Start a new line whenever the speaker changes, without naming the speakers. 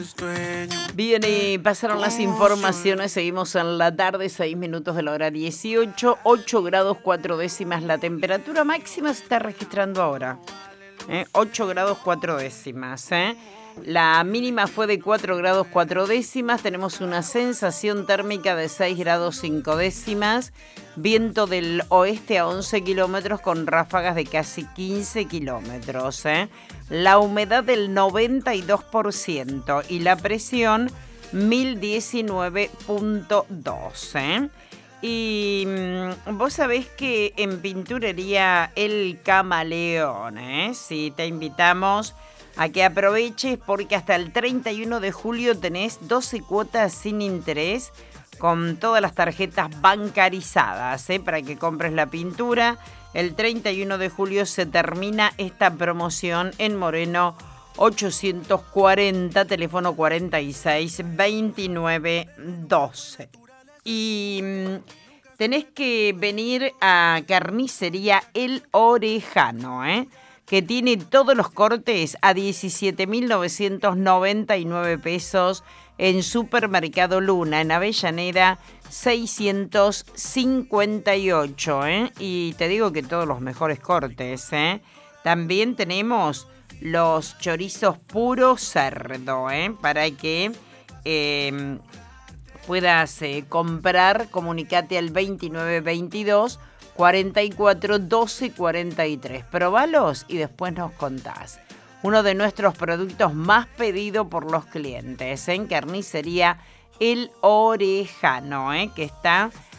Bien, y pasaron las informaciones, seguimos en la tarde, 6 minutos de la hora 18, 8 grados 4 décimas, la temperatura máxima se está registrando ahora, 8 grados 4 décimas, La mínima fue de 4 grados 4 décimas, tenemos una sensación térmica de 6 grados 5 décimas, viento del oeste a 11 kilómetros con ráfagas de casi 15 kilómetros, La humedad del 92% y la presión 1019.2, Y vos sabés que en Pinturería El Camaleón, sí, te invitamos a que aproveches porque hasta el 31 de julio tenés 12 cuotas sin interés con todas las tarjetas bancarizadas, para que compres la pintura. El 31 de julio se termina esta promoción en Moreno 840, teléfono 46 29 12. Y tenés que venir a Carnicería El Orejano, que tiene todos los cortes a 17.999 pesos en Supermercado Luna, en Avellaneda 658, Y te digo que todos los mejores cortes, También tenemos los chorizos puro cerdo, para que puedas comprar. Comunicate al 2922 44 12 43. Probalos y después nos contás. Uno de nuestros productos más pedido por los clientes en Carnicería El Orejano, que está